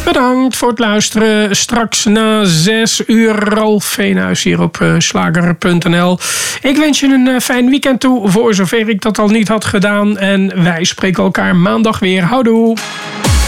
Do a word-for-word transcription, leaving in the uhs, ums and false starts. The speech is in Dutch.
Bedankt voor het luisteren. Straks na zes uur Ralf Veenhuis hier op uh, slager punt n l. Ik wens je een uh, fijn weekend toe, voor zover ik dat al niet had gedaan. En wij spreken elkaar maandag weer. Houdoe!